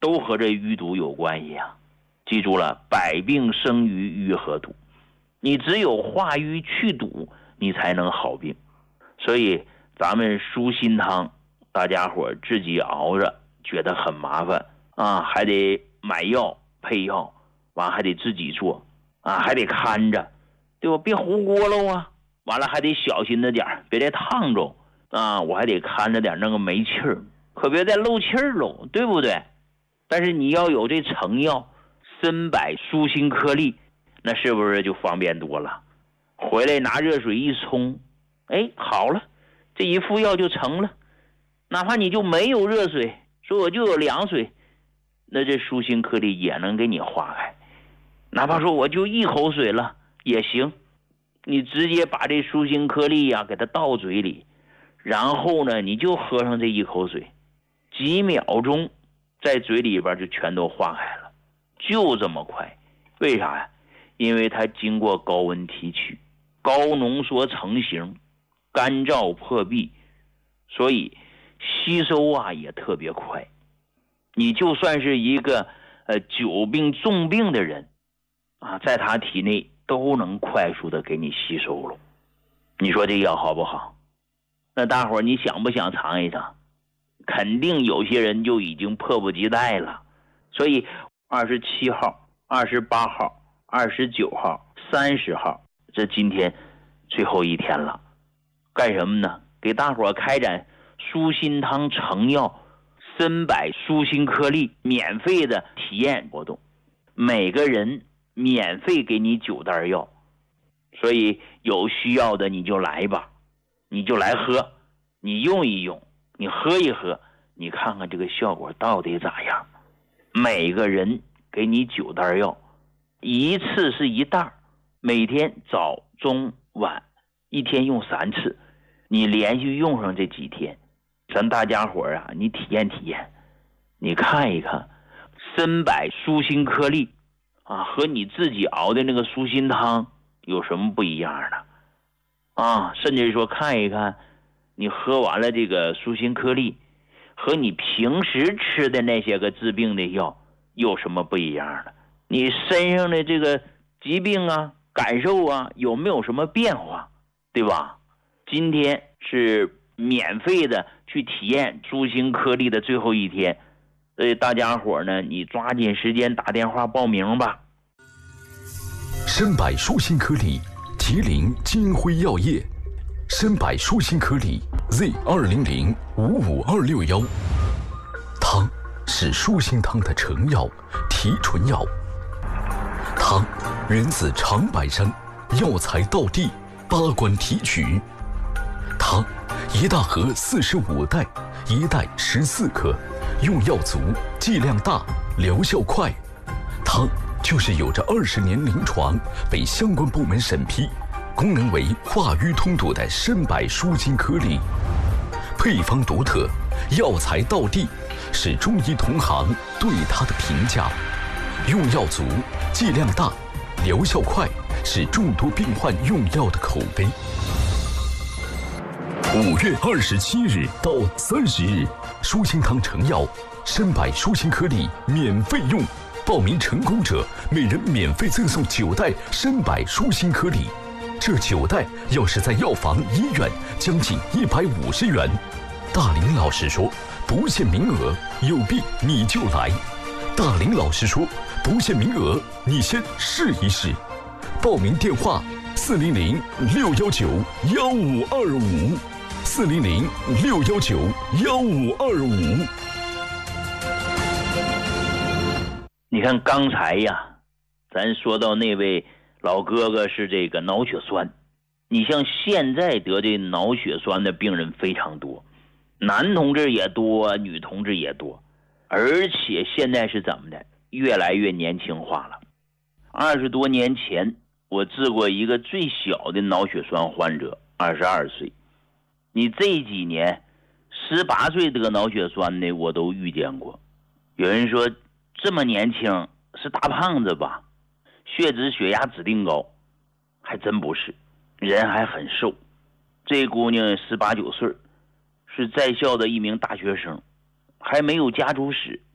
都和这淤堵有关系啊。记住了，百病生于淤和堵，你只有化瘀去堵，你才能好病。所以咱们舒心汤，大家伙自己熬着觉得很麻烦啊，还得买药配药，完还得自己做啊，还得看着，对吧？别糊锅喽啊！完了还得小心着点，别再烫着啊！我还得看着点那个煤气儿，可别再漏气儿喽，对不对？但是你要有这成药参柏舒心颗粒，那是不是就方便多了？回来拿热水一冲，哎，好了，这一副药就成了。哪怕你就没有热水，说我就有凉水，那这舒心颗粒也能给你化开。哪怕说我就一口水了也行，你直接把这舒心颗粒呀给它倒嘴里，然后呢你就喝上这一口水，几秒钟在嘴里边就全都化开了，就这么快。为啥呀？因为它经过高温提取，高浓缩成型，干燥破壁，所以吸收啊也特别快。你就算是一个久病重病的人啊，在他体内都能快速的给你吸收了。你说这药好不好？那大伙儿你想不想尝一尝？肯定有些人就已经迫不及待了。所以27号、28号、29号、30号，这今天最后一天了。干什么呢？给大伙儿开展舒心汤成药参柏舒心颗粒免费的体验活动，每个人免费给你9袋药，所以有需要的你就来吧，你就来喝，你用一用，你喝一喝，你看看这个效果到底咋样。每个人给你9袋药，一次是1袋，每天早中晚一天用3次，你连续用上这几天，咱大家伙啊，你体验体验，你看一看参柏舒心颗粒啊和你自己熬的那个舒心汤有什么不一样的啊？甚至说看一看你喝完了这个舒心颗粒和你平时吃的那些个治病的药有什么不一样的？你身上的这个疾病啊感受啊有没有什么变化，对吧？今天是免费的去体验舒心颗粒的最后一天，所以大家伙呢，你抓紧时间打电话报名吧。 参柏舒心颗粒，麒麟金辉药业，参柏舒心颗粒 Z200-55261，汤是舒心汤的成药、提纯药。汤源自长白山，药材到地，8关提取。汤1大盒45袋，1袋14克，用药足，剂量大，疗效快。汤就是有着20年临床，被相关部门审批，功能为化瘀通堵的参柏舒心颗粒。配方独特，药材到地，是中医同行对它的评价。用药足，剂量大，疗效快，是众多病患用药的口碑。5月27日到30日，舒心汤成药参柏舒心颗粒免费用，报名成功者每人免费赠送9袋参柏舒心颗粒。这9袋要是在药房、医院，将近150元。大林老师说，不限名额，有病你就来。大林老师说，不限名额，你先试一试。报名电话：400-619-1525，400-619-1525。 你看刚才呀，咱说到那位老哥哥是这个脑血栓，你像现在得这脑血栓的病人非常多，男同志也多，女同志也多，而且现在是怎么的，越来越年轻化了。20多年前我治过一个最小的脑血栓患者，22岁。你这几年18岁得脑血栓的我都遇见过。有人说这么年轻是大胖子吧，血脂血压指定高，还真不是，人还很瘦。这姑娘18、19岁，是在校的一名大学生，还没有家族史，